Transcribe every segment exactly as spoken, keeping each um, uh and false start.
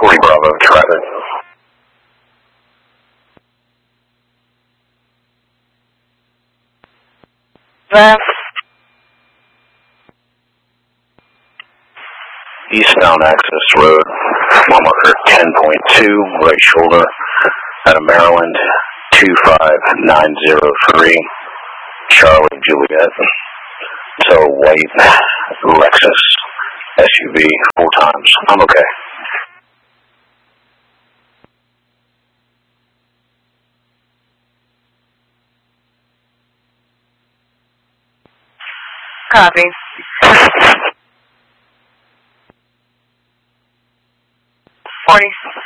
forty Bravo, traffic. Left. Eastbound access road, mile marker ten point two, right shoulder, out of Maryland, two five nine zero three, Charlie Juliet. So white Lexus S U V, four times. I'm okay. Copy. forty.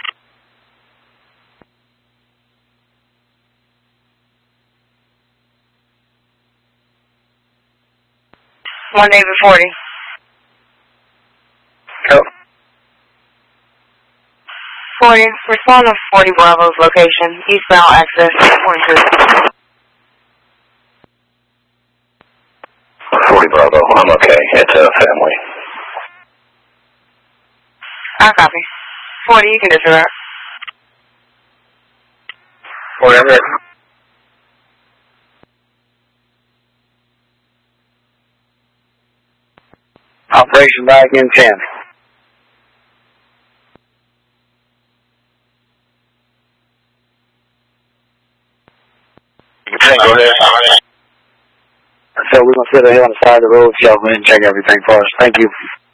One David forty. Go. forty. Respond to forty Bravo's location. Eastbound access point two. forty Bravo, I'm okay. It's a family. I copy. forty, you can disregard. Whatever. Operation back in ten. ten, go ahead. So we're going to sit here on the side of the road, so go ahead and check everything for us. Thank you.